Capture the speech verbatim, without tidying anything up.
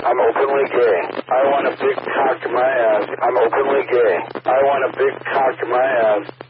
I'm openly gay. I want a big cock in my ass. I'm openly gay. I want a big cock in my ass.